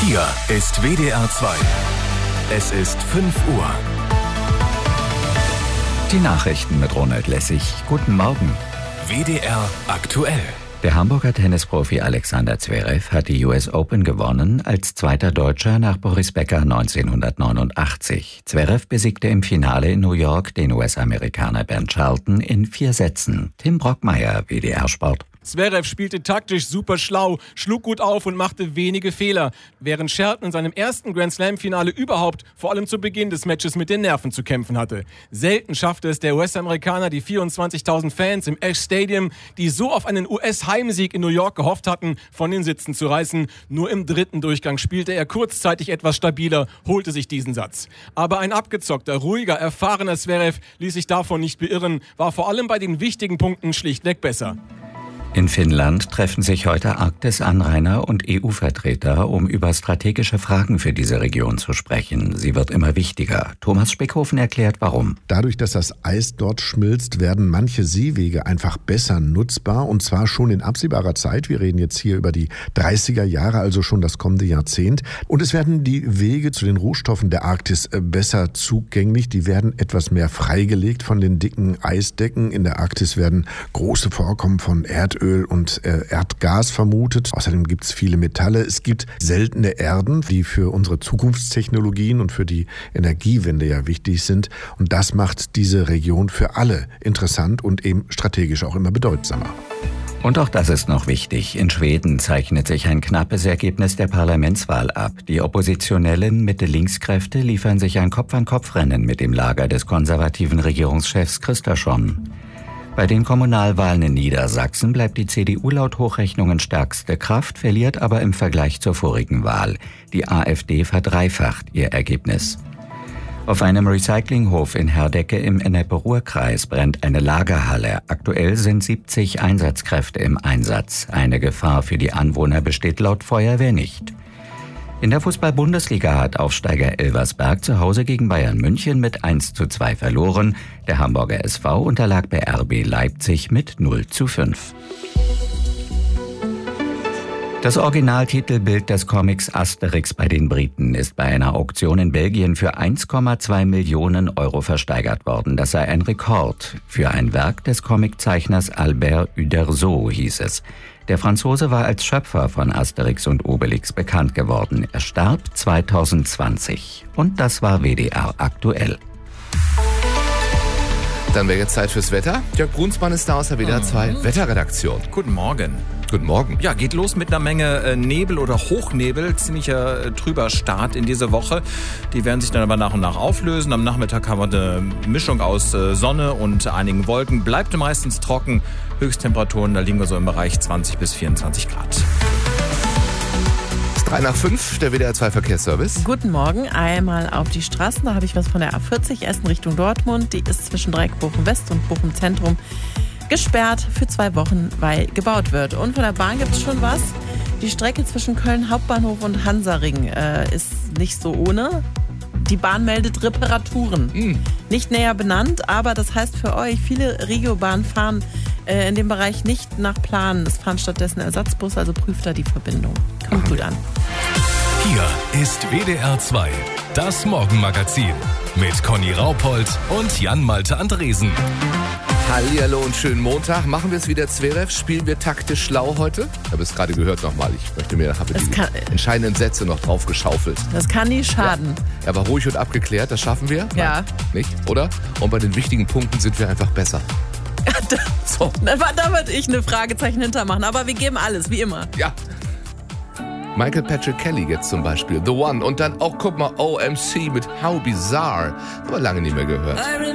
Hier ist WDR 2. Es ist 5 Uhr. Die Nachrichten mit Ronald Lessig. Guten Morgen. WDR aktuell. Der Hamburger Tennisprofi Alexander Zverev hat die US Open gewonnen, als zweiter Deutscher nach Boris Becker 1989. Zverev besiegte im Finale in New York den US-Amerikaner Ben Shelton in 4 Sätzen. Tim Brockmeier, WDR Sport. Zverev spielte taktisch super schlau, schlug gut auf und machte wenige Fehler, während Shelton in seinem ersten Grand-Slam-Finale überhaupt vor allem zu Beginn des Matches mit den Nerven zu kämpfen hatte. Selten schaffte es der US-Amerikaner, die 24.000 Fans im Ash Stadium, die so auf einen US-Heimsieg in New York gehofft hatten, von den Sitzen zu reißen. Nur im dritten Durchgang spielte er kurzzeitig etwas stabiler, holte sich diesen Satz. Aber ein abgezockter, ruhiger, erfahrener Zverev ließ sich davon nicht beirren, war vor allem bei den wichtigen Punkten schlichtweg besser. In Finnland treffen sich heute Arktis-Anrainer und EU-Vertreter, um über strategische Fragen für diese Region zu sprechen. Sie wird immer wichtiger. Thomas Spickhofen erklärt, warum. Dadurch, dass das Eis dort schmilzt, werden manche Seewege einfach besser nutzbar, und zwar schon in absehbarer Zeit. Wir reden jetzt hier über die 30er Jahre, also schon das kommende Jahrzehnt. Und es werden die Wege zu den Rohstoffen der Arktis besser zugänglich. Die werden etwas mehr freigelegt von den dicken Eisdecken. In der Arktis werden große Vorkommen von Erdöl und Erdgas vermutet. Außerdem gibt es viele Metalle. Es gibt seltene Erden, die für unsere Zukunftstechnologien und für die Energiewende ja wichtig sind. Und das macht diese Region für alle interessant und eben strategisch auch immer bedeutsamer. Und auch das ist noch wichtig. In Schweden zeichnet sich ein knappes Ergebnis der Parlamentswahl ab. Die oppositionellen Mitte-Links-Kräfte liefern sich ein Kopf-an-Kopf-Rennen mit dem Lager des konservativen Regierungschefs Kristersson. Bei den Kommunalwahlen in Niedersachsen bleibt die CDU laut Hochrechnungen stärkste Kraft, verliert aber im Vergleich zur vorigen Wahl. Die AfD verdreifacht ihr Ergebnis. Auf einem Recyclinghof in Herdecke im Ennepe-Ruhr-Kreis brennt eine Lagerhalle. Aktuell sind 70 Einsatzkräfte im Einsatz. Eine Gefahr für die Anwohner besteht laut Feuerwehr nicht. In der Fußball-Bundesliga hat Aufsteiger Elversberg zu Hause gegen Bayern München mit 1:2 verloren. Der Hamburger SV unterlag bei RB Leipzig mit 0:5. Das Originaltitelbild des Comics Asterix bei den Briten ist bei einer Auktion in Belgien für 1,2 Millionen Euro versteigert worden. Das sei ein Rekord für ein Werk des Comiczeichners Albert Uderzo, hieß es. Der Franzose war als Schöpfer von Asterix und Obelix bekannt geworden. Er starb 2020. Und das war WDR aktuell. Dann wäre jetzt Zeit fürs Wetter. Jörg Brunsmann ist da aus der WDR 2 Wetterredaktion. Guten Morgen. Guten Morgen. Ja, geht los mit einer Menge Nebel oder Hochnebel. Ziemlicher trüber Start in diese Woche. Die werden sich dann aber nach und nach auflösen. Am Nachmittag haben wir eine Mischung aus Sonne und einigen Wolken. Bleibt meistens trocken. Höchsttemperaturen, da liegen wir so im Bereich 20 bis 24 Grad. 3:05, der WDR 2 Verkehrsservice. Guten Morgen. Einmal auf die Straßen. Da habe ich was von der A40 erst in Richtung Dortmund. Die ist zwischen Dreieck Bochum West und Bochum Zentrum gesperrt für 2 Wochen, weil gebaut wird. Und von der Bahn gibt es schon was. Die Strecke zwischen Köln Hauptbahnhof und Hansaring ist nicht so ohne. Die Bahn meldet Reparaturen. Nicht näher benannt, aber das heißt für euch, viele Regiobahnen fahren in dem Bereich nicht nach Plan. Es fahren stattdessen Ersatzbusse, also prüft da die Verbindung. Kommt gut an. Hier ist WDR 2, das Morgenmagazin mit Conny Raupold und Jan-Malte Andresen. Hallihallo und schönen Montag. Machen wir es wieder, Zverev? Spielen wir taktisch schlau heute? Ich habe es gerade gehört nochmal. Ich habe die entscheidenden Sätze noch drauf geschaufelt. Das kann nie schaden. Ja, er war ruhig und abgeklärt, das schaffen wir. Ja. Nein, nicht, oder? Und bei den wichtigen Punkten sind wir einfach besser. So. Da würde ich eine Fragezeichen hintermachen, aber wir geben alles, wie immer. Ja. Michael Patrick Kelly jetzt zum Beispiel, The One. Und dann auch, guck mal, OMC mit How Bizarre. Das haben wir lange nicht mehr gehört.